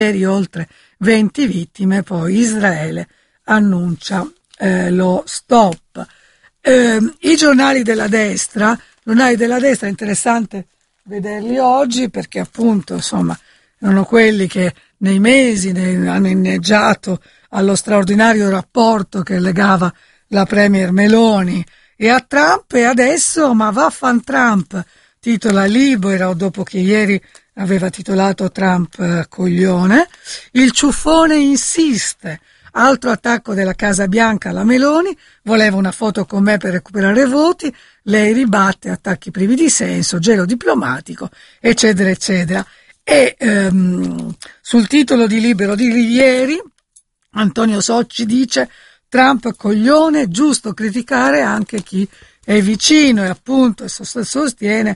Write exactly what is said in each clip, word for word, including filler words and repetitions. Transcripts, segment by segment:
ieri oltre venti vittime, poi Israele annuncia eh, lo stop. Eh, I giornali della destra, giornali della destra è interessante vederli oggi perché appunto insomma erano quelli che nei mesi ne, hanno inneggiato allo straordinario rapporto che legava la premier Meloni e a Trump, e adesso ma vaffan Trump, titola Libero dopo che ieri aveva titolato Trump eh, coglione. Il ciuffone insiste, altro attacco della Casa Bianca alla Meloni, voleva una foto con me per recuperare voti, lei ribatte, attacchi privi di senso, gelo diplomatico, eccetera eccetera. E ehm, sul titolo di Libero di ieri Antonio Socci dice: Trump coglione, giusto criticare anche chi è vicino, e appunto sostiene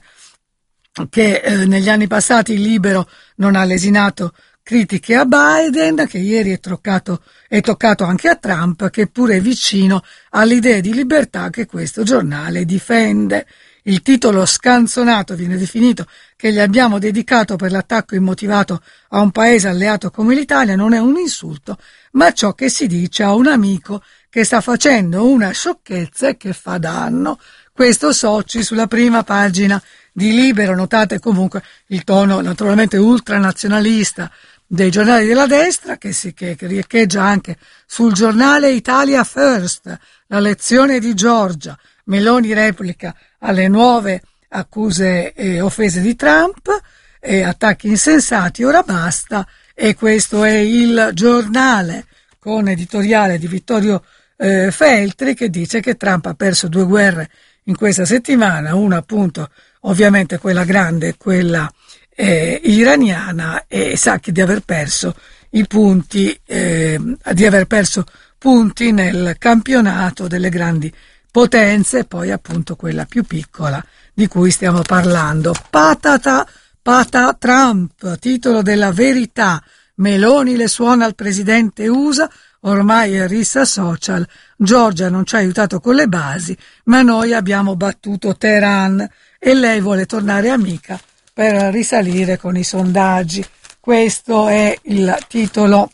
che eh, negli anni passati il Libero non ha lesinato critiche a Biden, che ieri è, toccato, è toccato anche a Trump, che pure è vicino alle idee di libertà che questo giornale difende. Il titolo scanzonato viene definito che gli abbiamo dedicato per l'attacco immotivato a un paese alleato come l'Italia non è un insulto, ma ciò che si dice a un amico che sta facendo una sciocchezza e che fa danno. Questo Socci sulla prima pagina di Libero. Notate comunque il tono naturalmente ultranazionalista dei giornali della destra che si che, che riecheggia anche sul giornale Italia First, la lezione di Giorgia. Meloni replica alle nuove accuse e offese di Trump e attacchi insensati, ora basta. E questo è il giornale con editoriale di Vittorio eh, Feltri, che dice che Trump ha perso due guerre in questa settimana, una appunto ovviamente quella grande, quella eh, iraniana, e sa che di aver perso i punti, eh, di aver perso punti nel campionato delle grandi potenze, poi appunto quella più piccola di cui stiamo parlando. Patata, pata Trump, titolo della Verità. Meloni le suona al presidente U S A, ormai è rissa social. Giorgia non ci ha aiutato con le basi, ma noi abbiamo battuto Teheran e lei vuole tornare amica per risalire con i sondaggi. Questo è il titolo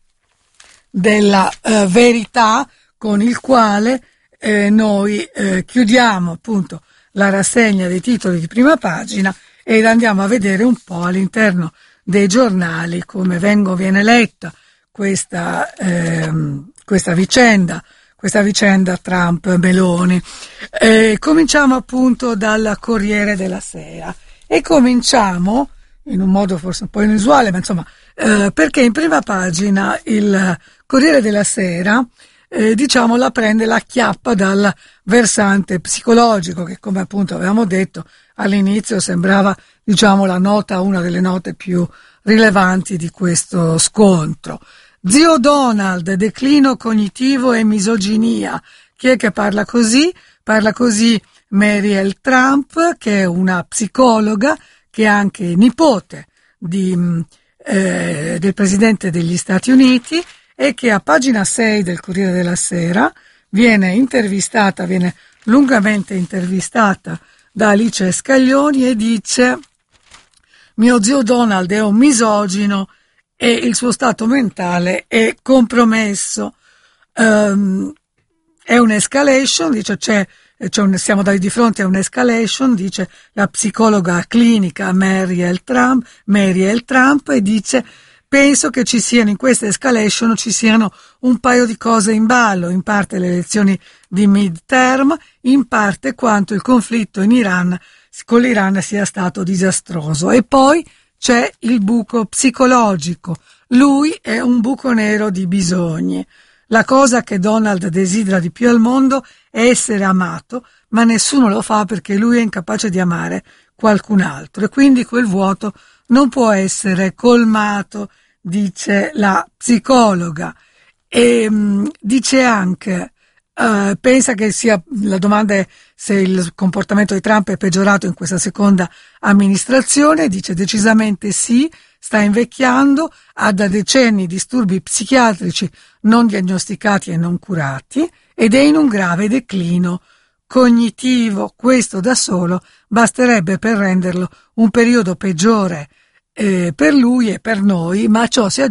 della uh, Verità con il quale Eh, noi eh, chiudiamo appunto la rassegna dei titoli di prima pagina ed andiamo a vedere un po' all'interno dei giornali come vengo, viene letta questa, ehm, questa vicenda, questa vicenda Trump-Meloni. Eh, cominciamo appunto dal Corriere della Sera e cominciamo in un modo forse un po' inusuale, ma insomma eh, perché in prima pagina il Corriere della Sera Eh, diciamo la prende la chiappa dal versante psicologico, che come appunto avevamo detto all'inizio sembrava diciamo la nota, una delle note più rilevanti di questo scontro. Zio Donald, declino cognitivo e misoginia. Chi è che parla così? Parla così Marielle Trump, che è una psicologa, che è anche nipote di, eh, del presidente degli Stati Uniti, e che a pagina sei del Corriere della Sera viene intervistata, viene lungamente intervistata da Alice Scaglioni e dice: mio zio Donald è un misogino e il suo stato mentale è compromesso. Um, è un'escalation, dice, c'è, c'è un, siamo di fronte a un'escalation, dice la psicologa clinica Marielle Trump, Marielle Trump, e dice: penso che ci siano in questa escalation ci siano un paio di cose in ballo, in parte le elezioni di midterm, in parte quanto il conflitto in Iran con l'Iran sia stato disastroso. E poi c'è il buco psicologico. Lui è un buco nero di bisogni. La cosa che Donald desidera di più al mondo è essere amato, ma nessuno lo fa perché lui è incapace di amare qualcun altro e quindi quel vuoto non può essere colmato, dice la psicologa. E mh, dice anche, uh, pensa che sia, la domanda è se il comportamento di Trump è peggiorato in questa seconda amministrazione, dice decisamente sì, sta invecchiando, ha da decenni disturbi psichiatrici non diagnosticati e non curati ed è in un grave declino cognitivo. Questo da solo basterebbe per renderlo un periodo peggiore eh, per lui e per noi, ma ciò si